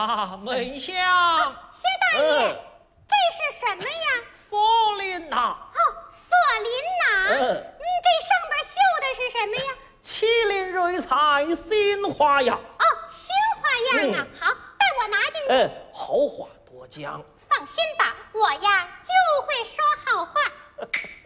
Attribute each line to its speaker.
Speaker 1: 啊，门香。
Speaker 2: 薛大爷，这是什么呀？
Speaker 1: 锁麟呐。
Speaker 2: 哦，锁麟呐。这上边绣的是什么呀？
Speaker 1: 麒麟瑞彩新花样。
Speaker 2: 哦，新花样啊。好，带我拿进去。
Speaker 1: 好话多讲。
Speaker 2: 放心吧，我呀就会说好话。